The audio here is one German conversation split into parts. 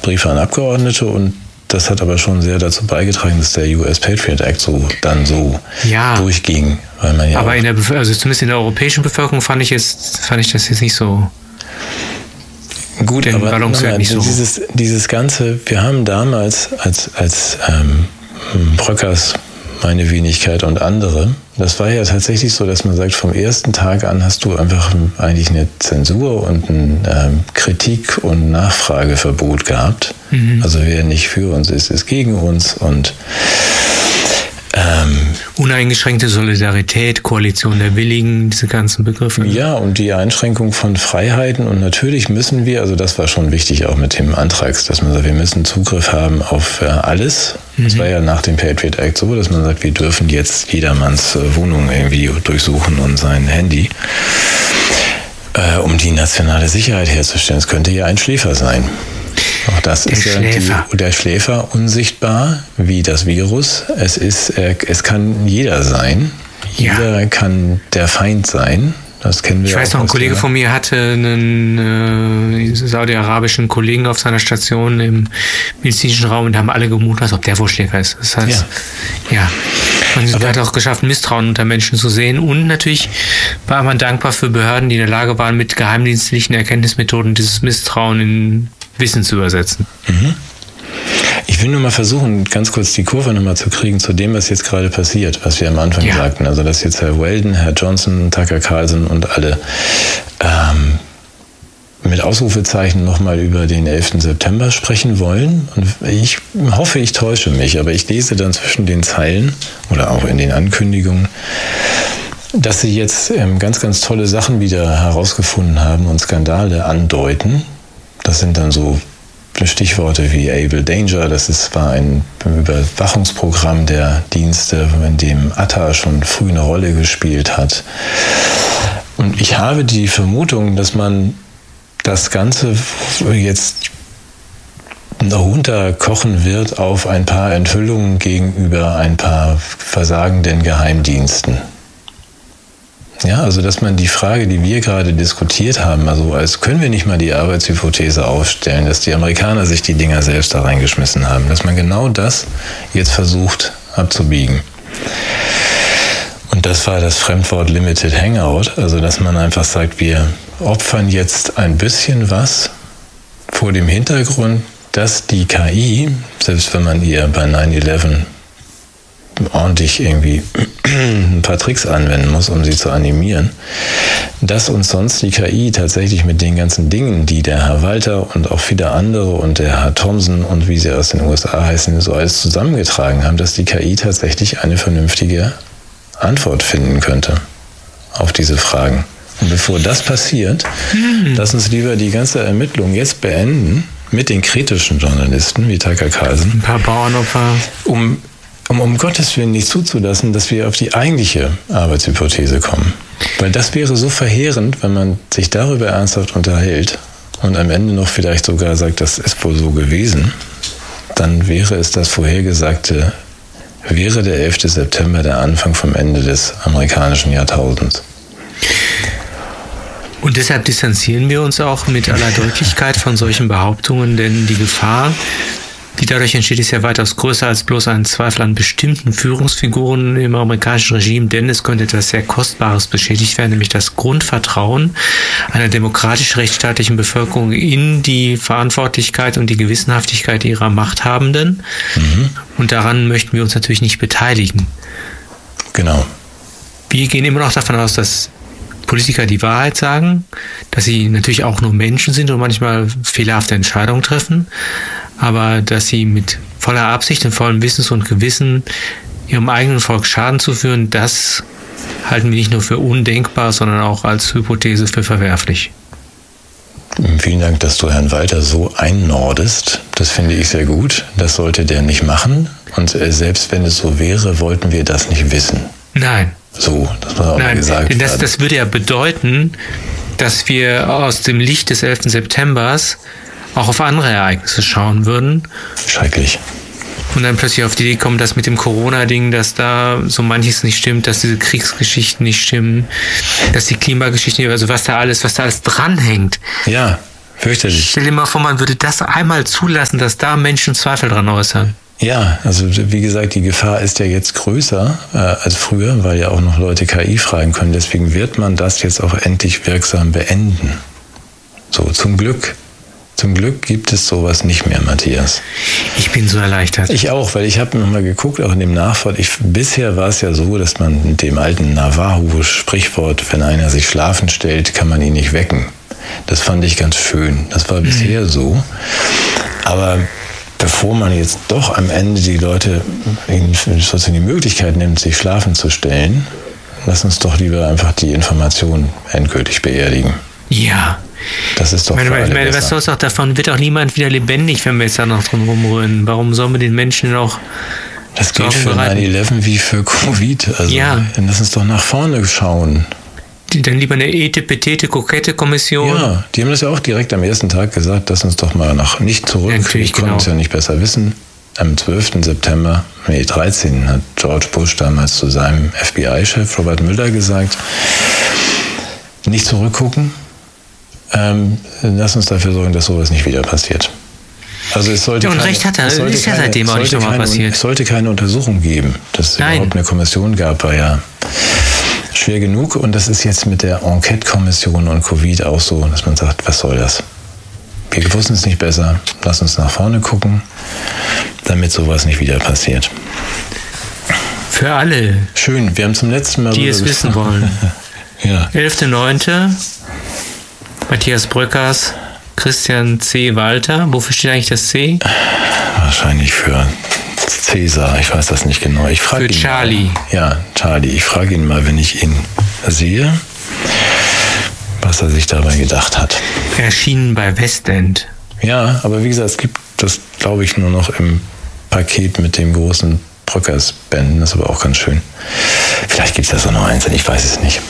Briefe an Abgeordnete und das hat aber schon sehr dazu beigetragen, dass der US Patriot Act so durchging. Weil man ja aber also zumindest in der europäischen Bevölkerung fand ich das jetzt nicht so. Gut, aber nicht so. Dieses Ganze, wir haben damals als Bröckers, meine Wenigkeit und andere, das war ja tatsächlich so, dass man sagt, vom ersten Tag an hast du einfach eigentlich eine Zensur und ein Kritik- und Nachfrageverbot gehabt. Also wer nicht für uns ist gegen uns und uneingeschränkte Solidarität, Koalition der Willigen, diese ganzen Begriffe. Ja, und die Einschränkung von Freiheiten und natürlich müssen wir, also das war schon wichtig auch mit dem Antrag, dass man sagt, wir müssen Zugriff haben auf alles. Das war ja nach dem Patriot Act so, dass man sagt, wir dürfen jetzt jedermanns Wohnung irgendwie durchsuchen und sein Handy, um die nationale Sicherheit herzustellen. Es könnte ja ein Schläfer sein. Auch das ist ja der Schläfer unsichtbar wie das Virus. Es kann jeder sein. Jeder kann der Feind sein. Das kennen wir. Ich weiß noch, ein Kollege von mir hatte einen saudi-arabischen Kollegen auf seiner Station im medizinischen Raum und da haben alle gemutet, als ob der wohl Schläfer ist. Das heißt, man hat auch geschafft, Misstrauen unter Menschen zu sehen und natürlich war man dankbar für Behörden, die in der Lage waren, mit geheimdienstlichen Erkenntnismethoden dieses Misstrauen in Wissen zu übersetzen. Ich will nur mal versuchen, ganz kurz die Kurve nochmal zu kriegen zu dem, was jetzt gerade passiert, was wir am Anfang sagten. Also, dass jetzt Herr Weldon, Herr Johnson, Tucker Carlson und alle mit Ausrufezeichen nochmal über den 11. September sprechen wollen. Und ich hoffe, ich täusche mich, aber ich lese dann zwischen den Zeilen oder auch in den Ankündigungen, dass sie jetzt ganz, ganz tolle Sachen wieder herausgefunden haben und Skandale andeuten. Das sind dann so Stichworte wie Able Danger, war ein Überwachungsprogramm der Dienste, in dem Atta schon früh eine Rolle gespielt hat. Und ich habe die Vermutung, dass man das Ganze jetzt runterkochen wird auf ein paar Enthüllungen gegenüber ein paar versagenden Geheimdiensten. Ja, also dass man die Frage, die wir gerade diskutiert haben, also als können wir nicht mal die Arbeitshypothese aufstellen, dass die Amerikaner sich die Dinger selbst da reingeschmissen haben, dass man genau das jetzt versucht abzubiegen. Und das war das Fremdwort Limited Hangout, also dass man einfach sagt, wir opfern jetzt ein bisschen was vor dem Hintergrund, dass die KI, selbst wenn man ihr bei 9/11 ordentlich irgendwie ein paar Tricks anwenden muss, um sie zu animieren, dass uns sonst die KI tatsächlich mit den ganzen Dingen, die der Herr Walter und auch viele andere und der Herr Thompson und wie sie aus den USA heißen, so alles zusammengetragen haben, dass die KI tatsächlich eine vernünftige Antwort finden könnte auf diese Fragen. Und bevor das passiert, lass uns lieber die ganze Ermittlung jetzt beenden mit den kritischen Journalisten wie Tucker Carlson. Ein paar Bauernopfer. Um Gottes Willen nicht zuzulassen, dass wir auf die eigentliche Arbeitshypothese kommen. Weil das wäre so verheerend, wenn man sich darüber ernsthaft unterhält und am Ende noch vielleicht sogar sagt, das ist wohl so gewesen, dann wäre es das Vorhergesagte, wäre der 11. September der Anfang vom Ende des amerikanischen Jahrtausends. Und deshalb distanzieren wir uns auch mit aller Deutlichkeit von solchen Behauptungen, denn die Gefahr, die dadurch entsteht, ist ja weitaus größer als bloß ein Zweifel an bestimmten Führungsfiguren im amerikanischen Regime, denn es könnte etwas sehr Kostbares beschädigt werden, nämlich das Grundvertrauen einer demokratisch-rechtsstaatlichen Bevölkerung in die Verantwortlichkeit und die Gewissenhaftigkeit ihrer Machthabenden. Und daran möchten wir uns natürlich nicht beteiligen. Genau. Wir gehen immer noch davon aus, dass Politiker die Wahrheit sagen, dass sie natürlich auch nur Menschen sind und manchmal fehlerhafte Entscheidungen treffen, aber dass sie mit voller Absicht und vollem Wissens und Gewissen ihrem eigenen Volk Schaden zuführen, das halten wir nicht nur für undenkbar, sondern auch als Hypothese für verwerflich. Vielen Dank, dass du Herrn Walter so einnordest. Das finde ich sehr gut. Das sollte der nicht machen. Und selbst wenn es so wäre, wollten wir das nicht wissen. Nein. So, das muss auch mal gesagt werden. Das würde ja bedeuten, dass wir aus dem Licht des 11. Septembers auch auf andere Ereignisse schauen würden. Schrecklich. Und dann plötzlich auf die Idee kommen, dass mit dem Corona-Ding, dass da so manches nicht stimmt, dass diese Kriegsgeschichten nicht stimmen, dass die Klimageschichte, also was da alles dranhängt. Ja, Fürchterlich. Stell dir mal vor, man würde das einmal zulassen, dass da Menschen Zweifel dran äußern. Ja, also wie gesagt, die Gefahr ist ja jetzt größer als früher, weil ja auch noch Leute KI fragen können. Deswegen wird man das jetzt auch endlich wirksam beenden. So, zum Glück. Zum Glück gibt es sowas nicht mehr, Matthias. Ich bin so erleichtert. Ich auch, weil ich habe nochmal geguckt, auch in dem Nachwort. Bisher war es ja so, dass man mit dem alten Navajo-Sprichwort, wenn einer sich schlafen stellt, kann man ihn nicht wecken. Das fand ich ganz schön. Das war bisher so. Aber bevor man jetzt doch am Ende die Leute sozusagen die Möglichkeit nimmt, sich schlafen zu stellen, lass uns doch lieber einfach die Information endgültig beerdigen. Ja. Das ist doch für alle besser. Was soll's auch davon? Wird auch niemand wieder lebendig, wenn wir jetzt da noch drin rumrühren. Warum sollen wir den Menschen auch das gilt für 9/11 wie für Covid. Also ja. Dann lass uns doch nach vorne schauen. Dann lieber eine Etepetete-Kokette-Kommission. Ja, die haben das ja auch direkt am ersten Tag gesagt, lass uns doch mal nicht zurück. Natürlich, Wir konnten es ja nicht besser wissen. Am 12. September, 13. hat George Bush damals zu seinem FBI-Chef Robert Mueller gesagt, nicht zurückgucken. Lass uns dafür sorgen, dass sowas nicht wieder passiert. Also es sollte recht hat er. Es ist ja seitdem auch nicht nochmal passiert. Es sollte keine Untersuchung geben. Dass es überhaupt eine Kommission gab, war ja schwer genug. Und das ist jetzt mit der Enquete-Kommission und Covid auch so, dass man sagt, was soll das? Wir wussten es nicht besser. Lass uns nach vorne gucken, damit sowas nicht wieder passiert. Für alle. Schön, wir haben zum letzten Mal... Die es wissen wollen. Ja. 11.9. Matthias Bröckers, Christian C. Walter. Wofür steht eigentlich das C? Wahrscheinlich für Cäsar, ich weiß das nicht genau. Ich frage ihn Charlie. Mal. Ja, Charlie. Ich frage ihn mal, wenn ich ihn sehe, was er sich dabei gedacht hat. Erschienen bei Westend. Ja, aber wie gesagt, es gibt das, glaube ich, nur noch im Paket mit dem großen Bröckers-Bänden. Das ist aber auch ganz schön. Vielleicht gibt es das auch noch einzeln, ich weiß es nicht.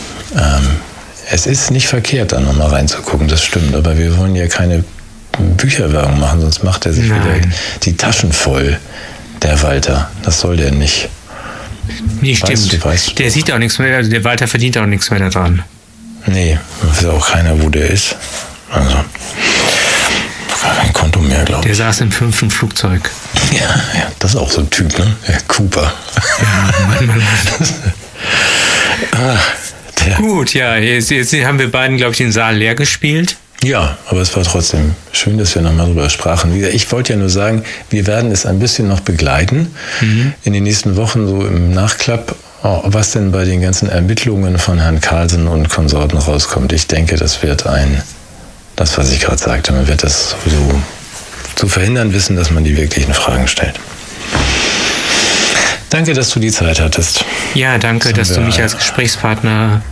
Es ist nicht verkehrt, da nochmal reinzugucken, das stimmt. Aber wir wollen ja keine Bücherwerbung machen, sonst macht er sich wieder die Taschen voll, der Walter. Das soll der nicht. Nee, stimmt. Der sieht auch nichts mehr, also der Walter verdient auch nichts mehr daran. Nee, weiß auch keiner, wo der ist. Also, gar kein Konto mehr, glaube ich. Der saß im 5. Flugzeug. Ja, das ist auch so ein Typ, ne? Der Cooper. Ja, Mann. Gut, ja, jetzt haben wir beiden, glaube ich, den Saal leer gespielt. Ja, aber es war trotzdem schön, dass wir nochmal drüber sprachen. Ich wollte ja nur sagen, wir werden es ein bisschen noch begleiten in den nächsten Wochen, so im Nachklapp, was denn bei den ganzen Ermittlungen von Herrn Carlsen und Konsorten rauskommt. Ich denke, das wird das, was ich gerade sagte, man wird das so zu verhindern wissen, dass man die wirklichen Fragen stellt. Danke, dass du die Zeit hattest. Ja, danke, dass du mich als Gesprächspartner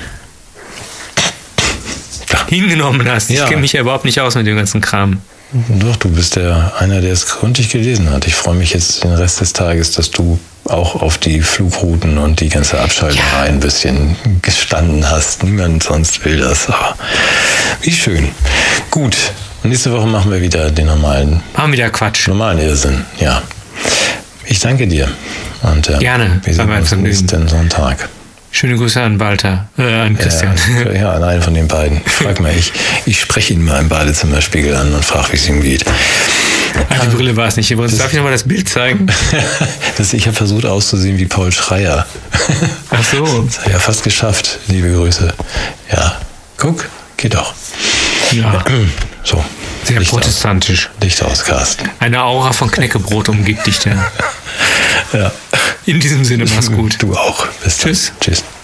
hingenommen hast. Ich kenne mich ja überhaupt nicht aus mit dem ganzen Kram. Doch, du bist einer, der es gründlich gelesen hat. Ich freue mich jetzt den Rest des Tages, dass du auch auf die Flugrouten und die ganze Abschalterei ein bisschen gestanden hast. Niemand sonst will das, aber wie schön. Gut, nächste Woche machen wir wieder den normalen Irrsinn, ja. Ich danke dir. Und gerne. Wir sehen uns nächsten Sonntag. Schöne Grüße an Walter, an Christian. Ja, an einen von den beiden. Frag mal, ich spreche ihn mal im Badezimmerspiegel an und frage, wie es ihm geht. Die Brille war es nicht. Darf ich nochmal das Bild zeigen? Ich habe versucht auszusehen wie Paul Schreier. Ach so. Das hat ja fast geschafft. Liebe Grüße. Ja, guck, geht doch. Ja. So. Sehr protestantisch. Licht aus, Carsten. Eine Aura von Knäckebrot umgibt dich da. Ja. In diesem Sinne, mach's gut. Du auch. Bis dann. Tschüss. Tschüss.